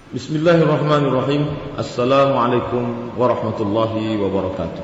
Bismillahirrahmanirrahim. Assalamualaikum warahmatullahi wabarakatuh.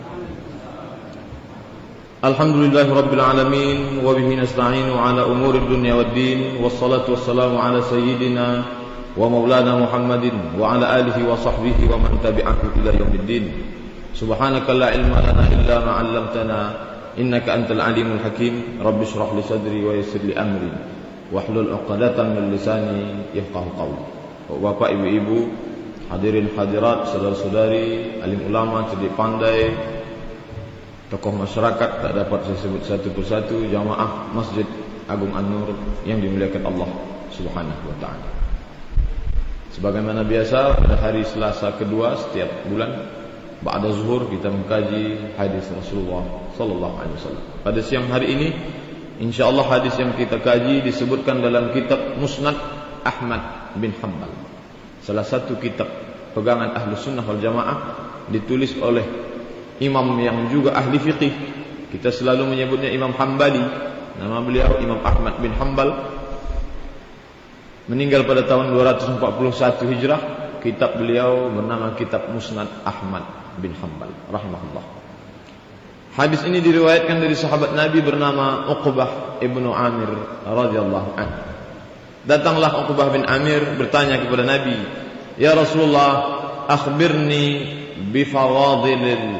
Alhamdulillahi rabbil alamin wa bihi nasta'inu ala umuri dunya waddin, wassalatu wassalamu ala sayyidina wa maulana Muhammadin wa ala alihi wa sahbihi wa man tabi'ahu ila yaumiddin. Subhanaka la ilma lana illa ma 'allamtana innaka antal alimul hakim. Rabbi shrah li sadri wa yassir li amri wahlul 'uqdatam min lisani yafqahu qawli. Bapak, ibu-ibu, hadirin hadirat, saudara-saudari, alim ulama, cerdik pandai, tokoh masyarakat, tak dapat saya sebut satu persatu, jamaah Masjid Agung An-Nur yang dimuliakan Allah Subhanahu wa taala. Sebagaimana biasa pada hari Selasa kedua setiap bulan ba'da zuhur kita mengkaji hadis Rasulullah sallallahu alaihi wasallam. Pada siang hari ini insyaallah hadis yang kita kaji disebutkan dalam kitab Musnad Ahmad bin Hanbal, salah satu kitab pegangan Ahlus Sunnah wal Jamaah, ditulis oleh imam yang juga ahli fiqih. Kita selalu menyebutnya Imam Hambali. Nama beliau Imam Ahmad bin Hanbal, meninggal pada tahun 241 Hijrah. Kitab beliau bernama Kitab Musnad Ahmad bin Hanbal rahimahullah. Hadis ini diriwayatkan dari sahabat Nabi bernama Uqbah ibnu Amir radhiyallahu anhu. Datanglah Uqbah bin Amir bertanya kepada Nabi, "Ya Rasulullah, akhbirni bi fawadilil